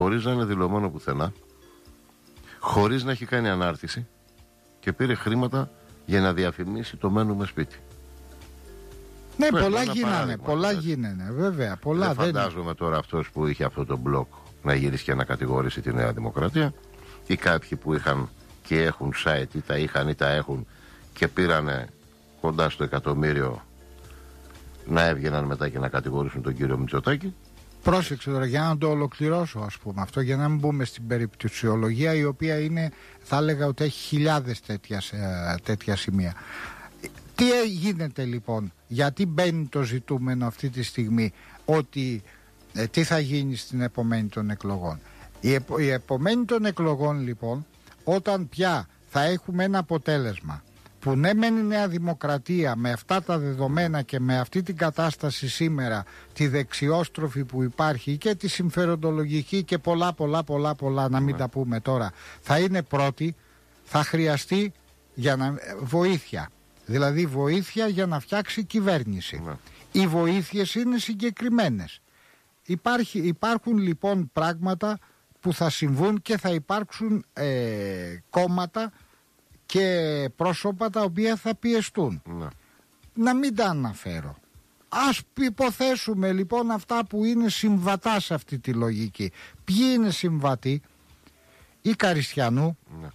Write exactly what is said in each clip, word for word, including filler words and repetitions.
χωρίς να είναι δηλωμένο πουθενά, χωρίς να έχει κάνει ανάρτηση, και πήρε χρήματα για να διαφημίσει το μένουμε σπίτι. Ναι, Πρέπει πολλά γίνανε, πολλά γίνανε, βέβαια. Πολλά δεν φαντάζομαι δεν... τώρα αυτός που είχε αυτό το μπλοκ να γυρίσει και να κατηγορήσει τη Νέα Δημοκρατία, ή κάποιοι που είχαν και έχουν site, ή τα είχαν ή τα έχουν και πήρανε κοντά στο εκατομμύριο, να έβγαιναν μετά και να κατηγορήσουν τον κύριο Μητσοτάκη. Πρόσεξε τώρα, για να το ολοκληρώσω, ας πούμε αυτό, για να μην μπούμε στην περιπτωσιολογία, η οποία είναι, θα έλεγα ότι έχει χιλιάδες τέτοια, τέτοια σημεία. Τι γίνεται λοιπόν, γιατί μπαίνει το ζητούμενο αυτή τη στιγμή, ότι ε, τι θα γίνει στην επομένη των εκλογών. Η, επο, η επομένη των εκλογών λοιπόν, όταν πια θα έχουμε ένα αποτέλεσμα που ναι μεν η Νέα Δημοκρατία με αυτά τα δεδομένα και με αυτή την κατάσταση σήμερα, τη δεξιόστροφη που υπάρχει και τη συμφεροντολογική και πολλά πολλά πολλά πολλά να μην yeah. τα πούμε τώρα, θα είναι πρώτη, θα χρειαστεί για να, βοήθεια. Δηλαδή βοήθεια για να φτιάξει κυβέρνηση. Yeah. Οι βοήθειες είναι συγκεκριμένες. Υπάρχει, υπάρχουν λοιπόν πράγματα που θα συμβούν και θα υπάρξουν ε, κόμματα και πρόσωπα τα οποία θα πιεστούν. Ναι. Να μην τα αναφέρω. Ας υποθέσουμε λοιπόν αυτά που είναι συμβατά σε αυτή τη λογική. Ποιοι είναι συμβατοί? Η Καριστιανού, ναι.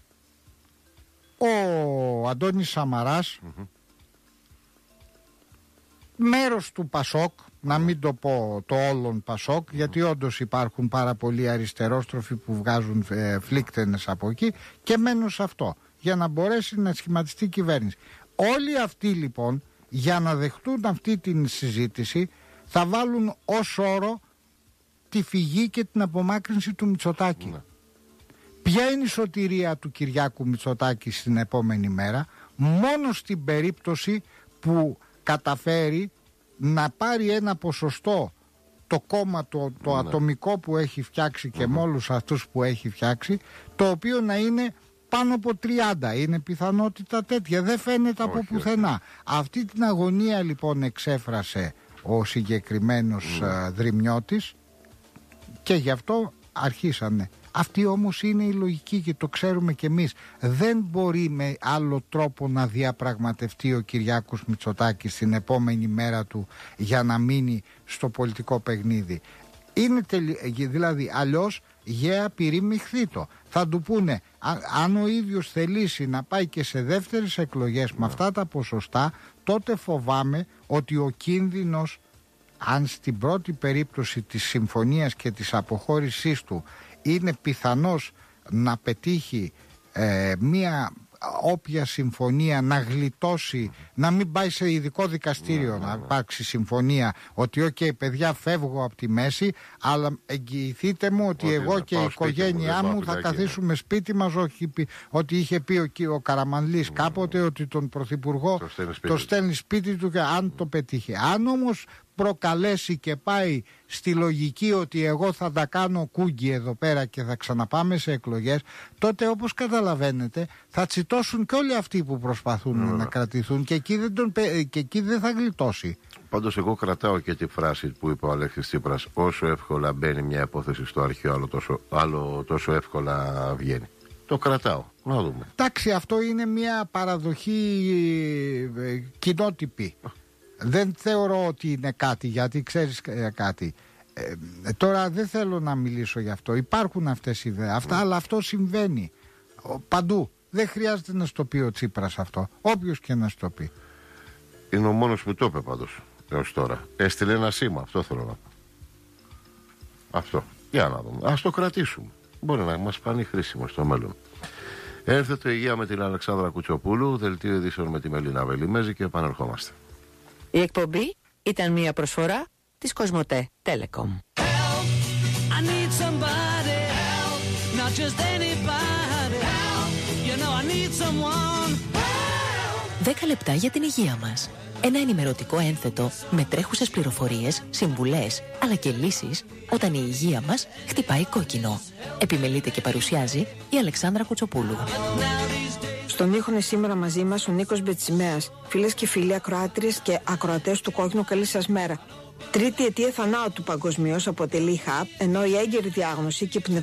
ο Αντώνης Σαμαράς, mm-hmm. μέρος του Πασόκ, να μην το πω το όλον Πασόκ, mm-hmm. γιατί όντως υπάρχουν πάρα πολλοί αριστερόστροφοι που βγάζουν ε, φλίκτενες από εκεί, και μένουν σε αυτό, για να μπορέσει να σχηματιστεί η κυβέρνηση. Όλοι αυτοί λοιπόν, για να δεχτούν αυτή την συζήτηση, θα βάλουν ως όρο τη φυγή και την απομάκρυνση του Μητσοτάκη. Ναι. Ποια είναι η σωτηρία του Κυριάκου Μητσοτάκη στην επόμενη μέρα? Μόνο στην περίπτωση που καταφέρει να πάρει ένα ποσοστό το κόμμα το, το ναι. ατομικό που έχει φτιάξει και mm-hmm. με όλους αυτούς που έχει φτιάξει, το οποίο να είναι πάνω από τριάντα. Είναι πιθανότητα τέτοια, δεν φαίνεται από όχι, πουθενά. Όχι. Αυτή την αγωνία λοιπόν εξέφρασε ο συγκεκριμένος mm. uh, Δρυμιώτης, και γι' αυτό αρχίσανε. Αυτή όμως είναι η λογική και το ξέρουμε κι εμείς. Δεν μπορεί με άλλο τρόπο να διαπραγματευτεί ο Κυριάκος Μητσοτάκης στην επόμενη μέρα του για να μείνει στο πολιτικό παιχνίδι. Είναι τελει... δηλαδή αλλιώς γέα πυρήμη χθήτο. Θα του πούνε, α, αν ο ίδιος θελήσει να πάει και σε δεύτερες εκλογές με αυτά τα ποσοστά, τότε φοβάμαι ότι ο κίνδυνος, αν στην πρώτη περίπτωση της συμφωνίας και της αποχώρησής του είναι πιθανός να πετύχει ε, μία όποια συμφωνία, να γλιτώσει, να μην πάει σε ειδικό δικαστήριο, να υπάρξει συμφωνία ότι οκ okay, παιδιά φεύγω από τη μέση, αλλά εγγυηθείτε μου ότι, ότι εγώ και η οικογένειά μου, μου θα καθίσουμε σπίτι μας, όχι ότι είχε πει ο, ο Καραμανλής mm. κάποτε ότι τον Πρωθυπουργό το στέλνει σπίτι, το στέλνει σπίτι του, και αν το πετύχει. Αν όμως προκαλέσει και πάει στη λογική ότι εγώ θα τα κάνω κούγκι εδώ πέρα και θα ξαναπάμε σε εκλογές, τότε όπως καταλαβαίνετε θα τσιτώσουν και όλοι αυτοί που προσπαθούν mm. να κρατηθούν, και εκεί, δεν τον, και εκεί δεν θα γλιτώσει. Πάντως εγώ κρατάω και τη φράση που είπε ο Αλέξης Τσίπρας, όσο εύκολα μπαίνει μια υπόθεση στο αρχείο, άλλο τόσο, άλλο τόσο εύκολα βγαίνει. Το κρατάω, να δούμε. Εντάξει, αυτό είναι μια παραδοχή ε, κοινότυπη. Δεν θεωρώ ότι είναι κάτι, γιατί ξέρεις κάτι. Ε, τώρα δεν θέλω να μιλήσω γι' αυτό. Υπάρχουν αυτές οι ιδέες, αυτά, mm. αλλά αυτό συμβαίνει παντού. Δεν χρειάζεται να στο πει ο Τσίπρας αυτό. Όποιος και να στο πει. Είναι ο μόνος που το είπε πάντως έως τώρα. Έστειλε ένα σήμα, αυτό θέλω να πω. Αυτό. Για να δούμε. Ας το κρατήσουμε. Μπορεί να μας φανεί χρήσιμο στο μέλλον. Έρθε το Υγεία με την Αλεξάνδρα Κουτσοπούλου, δελτίο ειδήσεων με τη Μελίνα Βελιμέζη, και επανερχόμαστε. Η εκπομπή ήταν μια προσφορά της Κοσμοτέ Telecom. Δέκα λεπτά για την υγεία μας. Ένα ενημερωτικό ένθετο με τρέχουσες πληροφορίες, συμβουλές, αλλά και λύσεις όταν η υγεία μας χτυπάει κόκκινο. Επιμελείται και παρουσιάζει η Αλεξάνδρα Κουτσοπούλου. Στον ήχο είναι σήμερα μαζί μας ο Νίκος Μπετσιμέας. Φίλες και φίλοι ακροάτριες και ακροατές του Κόκκινου, καλή σας μέρα. Τρίτη αιτία θανάτου παγκοσμίως αποτελεί η χαπ, ενώ η έγκαιρη διάγνωση και